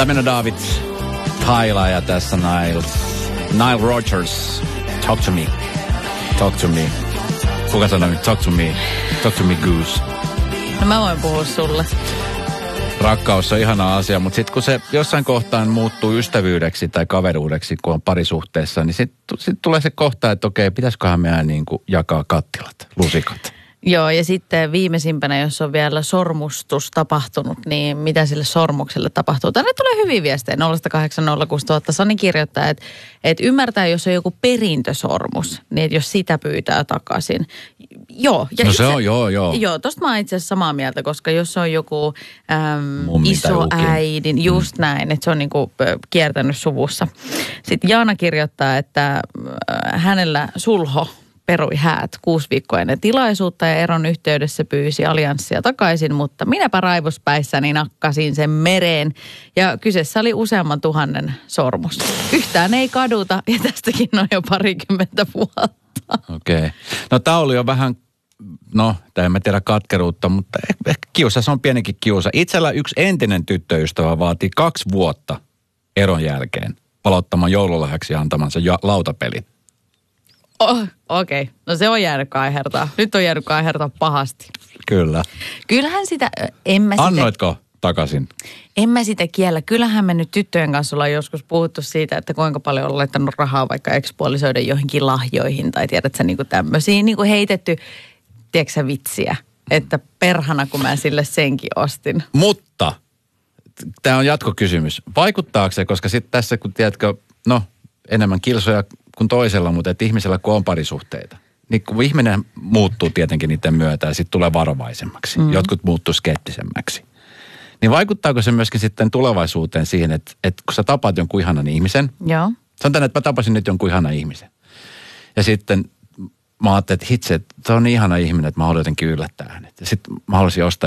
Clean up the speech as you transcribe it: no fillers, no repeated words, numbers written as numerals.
Lamena David, Tyla ja tässä Nile Rodgers. Talk to me. Talk to me. Kuka sanoo nyt? Talk to me. Talk to me, Goose. No mä voin puhua sulle. Rakkaus on ihana asia, mutta sitten kun se jossain kohtaan muuttuu ystävyydeksi tai kaveruudeksi, kun on parisuhteessa, niin sitten tulee se kohta, että okei, pitäisiköhän meidän niin kuin jakaa kattilat, lusikat. Joo, ja sitten viimeisimpänä, jos on vielä sormustus tapahtunut, niin mitä sille sormukselle tapahtuu? Tänne tulee hyviä viestejä 0806000. Sani kirjoittaa, että ymmärtää, jos on joku perintösormus, niin että jos sitä pyytää takaisin. Joo. Ja no se on, joo. Joo, tosta mä oon itse asiassa samaa mieltä, koska jos on joku isoäidin, just näin, että se on niinku kiertänyt suvussa. Sitten Jaana kirjoittaa, että hänellä sulho perui häät 6 viikkoa ennen tilaisuutta ja eron yhteydessä pyysi allianssia takaisin, mutta minäpä raivospäissäni nakkasin sen mereen ja kyseessä oli useamman 1000 sormus. Yhtään ei kaduta ja tästäkin on jo 20 vuotta. Okei. No tää oli jo vähän, en mä tiedä katkeruutta, mutta ehkä kiusa, se on pienikin kiusa. Itsellä yksi entinen tyttöystävä vaatii 2 vuotta eron jälkeen palauttamaan joululahjaksi antamansa lautapelin. Okei. No se on jäänyt kaihertaa. Nyt on jäänyt kaihertaa pahasti. Kyllä. Kyllähän sitä, Annoitko takaisin? En mä sitä kiellä. Kyllähän me nyt tyttöjen kanssa ollaan joskus puhuttu siitä, että kuinka paljon on laittanut rahaa vaikka ekspuolisoiden johonkin lahjoihin. Tai tiedätkö niinku tämmöisiä niinku heitetty, tiedätkö sä vitsiä, että perhana kun mä sille senkin ostin. Mutta tämä on jatkokysymys. Vaikuttaako se, koska sitten tässä kun tiedätkö, enemmän kilsoja kuin toisella, mutta että ihmisellä kun on parisuhteita, niin kun ihminen muuttuu tietenkin niiden myötä ja sitten tulee varovaisemmaksi. Jotkut muuttuu skeptisemmäksi. Niin vaikuttaako se myöskin sitten tulevaisuuteen siihen, että kun sä tapaat jonkun ihanan ihmisen. Joo. Sanotaan, että mä tapasin nyt jonkun ihanan ihmisen. Ja sitten mä ajattelin, että hitse, että se on niin ihana ihminen, että mä haluan jotenkin yllättää hänet. Ja sitten mä haluaisin ostaa